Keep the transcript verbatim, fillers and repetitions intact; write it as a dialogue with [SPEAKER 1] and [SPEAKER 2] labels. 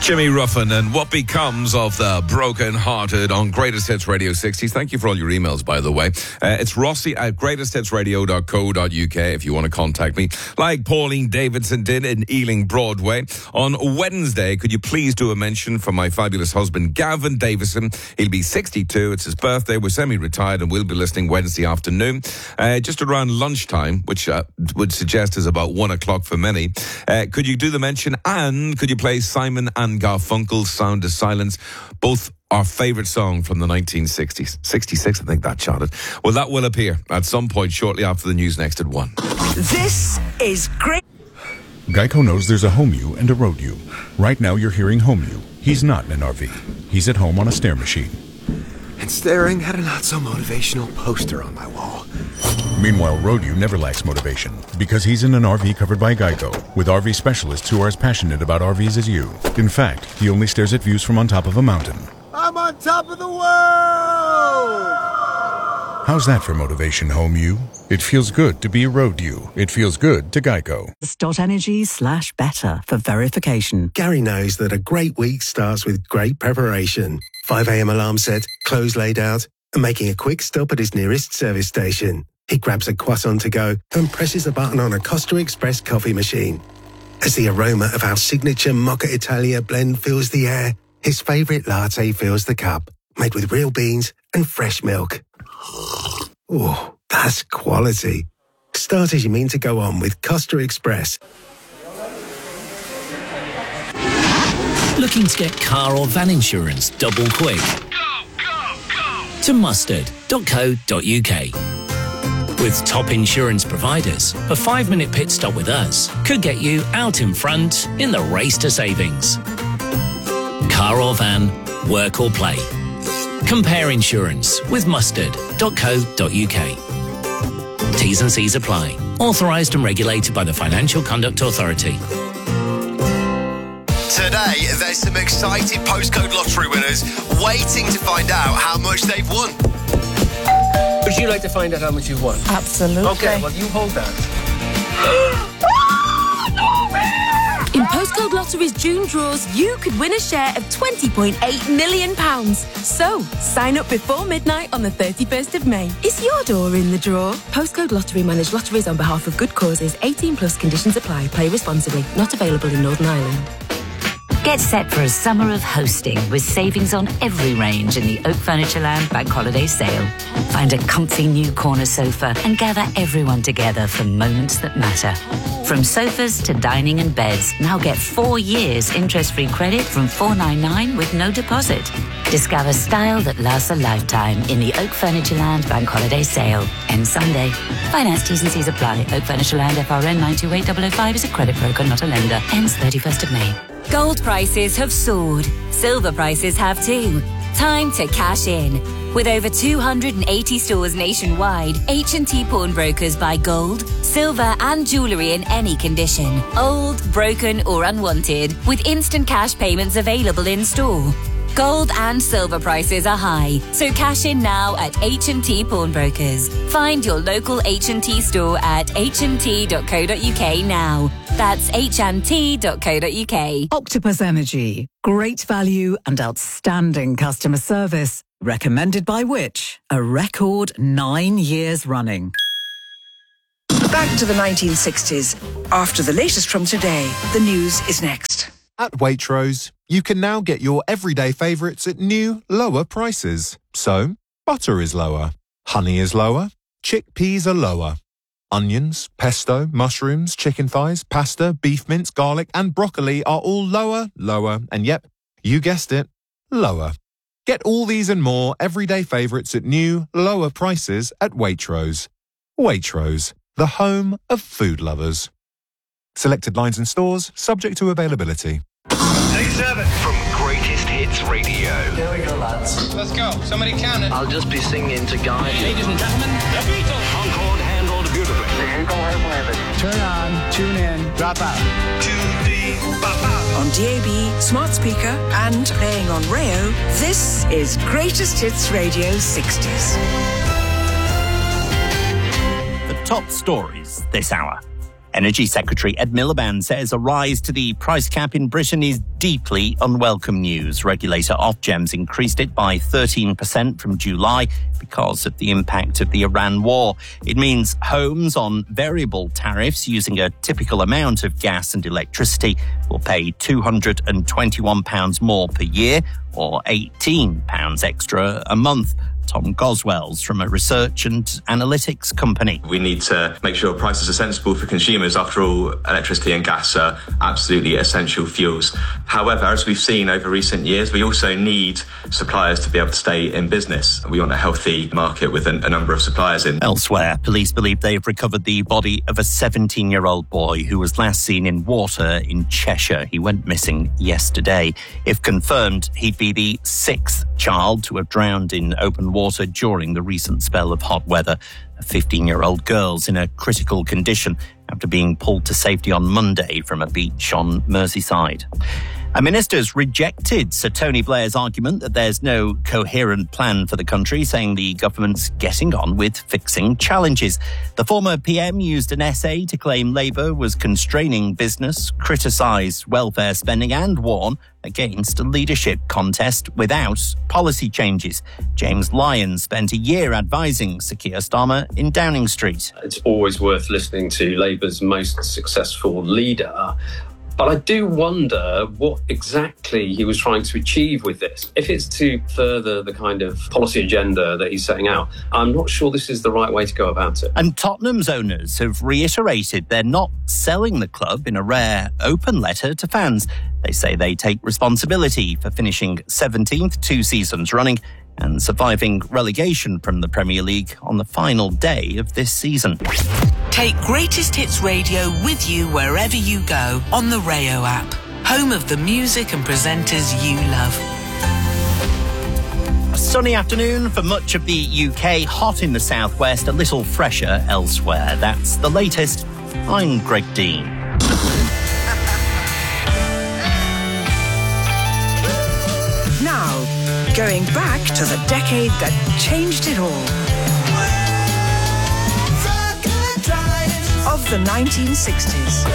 [SPEAKER 1] Jimmy Ruffin and What Becomes of the Broken Hearted on Greatest Hits Radio sixties. Thank you for all your emails, by the way. Uh, it's Rossi at greatest hits radio dot co dot uk if you want to contact me, like Pauline Davidson did in Ealing Broadway. On Wednesday, could you please do a mention for my fabulous husband, Gavin Davison? He'll be sixty-two. It's his birthday. We're semi-retired and we'll be listening Wednesday afternoon. Uh, just around lunchtime, which uh, would suggest is about one o'clock for many. Uh, could you do the mention? And could you play Simon and Garfunkel's Sound of Silence, both our favourite song from the nineteen sixties. sixty-six, I think that charted. Well, that will appear at some point shortly after the news next at one.
[SPEAKER 2] This is great.
[SPEAKER 3] Geico knows there's a home you and a road you. Right now you're hearing home you. He's not in an R V. He's at home on a stair machine.
[SPEAKER 4] And staring at a not-so-motivational poster on my wall.
[SPEAKER 3] Meanwhile, road you never lacks motivation because he's in an R V covered by Geico with R V specialists who are as passionate about R Vs as you. In fact, he only stares at views from on top of a mountain.
[SPEAKER 4] I'm on top of the world!
[SPEAKER 3] How's that for motivation, home you? It feels good to be a road you. It feels good to Geico.
[SPEAKER 2] Energy slash better for verification.
[SPEAKER 5] Gary knows that a great week starts with great preparation. five a.m. alarm set, clothes laid out, and making a quick stop at his nearest service station. He grabs a croissant to go and presses a button on a Costa Express coffee machine. As the aroma of our signature Mocha Italia blend fills the air, his favourite latte fills the cup, made with real beans and fresh milk. Oh, that's quality. Start as you mean to go on with Costa Express.
[SPEAKER 6] Looking to get car or van insurance double quick?
[SPEAKER 7] Go, go, go!
[SPEAKER 6] To mustard dot co dot uk. With top insurance providers, a five-minute pit stop with us could get you out in front in the race to savings. Car or van, work or play. Compare insurance with mustard dot co dot uk. T's and C's apply. Authorised and regulated by the Financial Conduct Authority.
[SPEAKER 8] Today, there's some exciting postcode lottery winners waiting to find out how much they've won.
[SPEAKER 9] Would you like to find out how much you've won?
[SPEAKER 10] Absolutely.
[SPEAKER 9] Okay, well, you hold that.
[SPEAKER 10] In Postcode Lottery's June draws, you could win a share of twenty point eight million pounds. So, sign up before midnight on the thirty-first of May. Is your door in the draw? Postcode Lottery manage lotteries on behalf of good causes. eighteen plus conditions apply. Play responsibly. Not available in Northern Ireland.
[SPEAKER 11] Get set for a summer of hosting with savings on every range in the Oak Furnitureland Bank Holiday Sale. Find a comfy new corner sofa and gather everyone together for moments that matter. From sofas to dining and beds, now get four years interest-free credit from four ninety-nine with no deposit. Discover style that lasts a lifetime in the Oak Furnitureland Bank Holiday Sale. End Sunday. Finance T's and C's apply. Oak Furnitureland F R N nine two eight zero zero five is a credit broker, not a lender. Ends thirty-first of May.
[SPEAKER 12] Gold prices have soared. Silver prices have too. Time to cash in. With over two hundred eighty stores nationwide, H and T Pawnbrokers buy gold, silver and jewellery in any condition. Old, broken or unwanted, with instant cash payments available in store. Gold and silver prices are high, so cash in now at H and T Pawnbrokers. Find your local H and T store at h and t dot co dot uk now. That's h and t dot co dot uk.
[SPEAKER 2] Octopus Energy. Great value and outstanding customer service. Recommended by which? A record nine years running. Back to the nineteen sixties. After the latest from today, the news is next.
[SPEAKER 13] At Waitrose, you can now get your everyday favourites at new, lower prices. So, butter is lower, honey is lower, chickpeas are lower. Onions, pesto, mushrooms, chicken thighs, pasta, beef mince, garlic and broccoli are all lower, lower, and yep, you guessed it, lower. Get all these and more everyday favourites at new, lower prices at Waitrose. Waitrose, the home of food lovers. Selected lines and stores, subject to availability.
[SPEAKER 7] Take seven from Greatest Hits Radio.
[SPEAKER 9] Here we go, lads.
[SPEAKER 7] Let's go. Somebody count it.
[SPEAKER 9] I'll just be singing to guide you.
[SPEAKER 7] Ladies and gentlemen, the Beatles. Concord handled beautifully.
[SPEAKER 14] Turn on, tune in, drop out.
[SPEAKER 7] two D, bop out.
[SPEAKER 2] On D A B, smart speaker, and playing on Rayo, this is Greatest Hits Radio sixties.
[SPEAKER 15] The top stories this hour. Energy Secretary Ed Miliband says a rise to the price cap in Britain is deeply unwelcome news. Regulator Ofgem's increased it by thirteen percent from July because of the impact of the Iran war. It means homes on variable tariffs using a typical amount of gas and electricity will pay two hundred twenty-one pounds more per year or eighteen pounds extra a month. Tom Goswell's from a research and analytics company.
[SPEAKER 16] We need to make sure prices are sensible for consumers. After all, electricity and gas are absolutely essential fuels. However, as we've seen over recent years, we also need suppliers to be able to stay in business. We want a healthy market with a, a number of suppliers in.
[SPEAKER 15] Elsewhere, police believe they've recovered the body of a seventeen-year-old boy who was last seen in water in Cheshire. He went missing yesterday. If confirmed, he'd be the sixth child to have drowned in open water during the recent spell of hot weather. A fifteen-year-old girl's in a critical condition after being pulled to safety on Monday from a beach on Merseyside. A minister's rejected Sir Tony Blair's argument that there's no coherent plan for the country, saying the government's getting on with fixing challenges. The former P M used an essay to claim Labour was constraining business, criticised welfare spending and warned against a leadership contest without policy changes. James Lyons spent a year advising Sir Keir Starmer in Downing Street.
[SPEAKER 17] It's always worth listening to Labour's most successful leader. But I do wonder what exactly he was trying to achieve with this. If it's to further the kind of policy agenda that he's setting out, I'm not sure this is the right way to go about it.
[SPEAKER 15] And Tottenham's owners have reiterated they're not selling the club in a rare open letter to fans. They say they take responsibility for finishing seventeenth two seasons running and surviving relegation from the Premier League on the final day of this season.
[SPEAKER 18] Take Greatest Hits Radio with you wherever you go on the Rayo app, home of the music and presenters you love.
[SPEAKER 15] A sunny afternoon for much of the U K, hot in the southwest, a little fresher elsewhere. That's the latest. I'm Greg Dean.
[SPEAKER 2] Now, going back to the decade that changed it all. Of the nineteen sixties.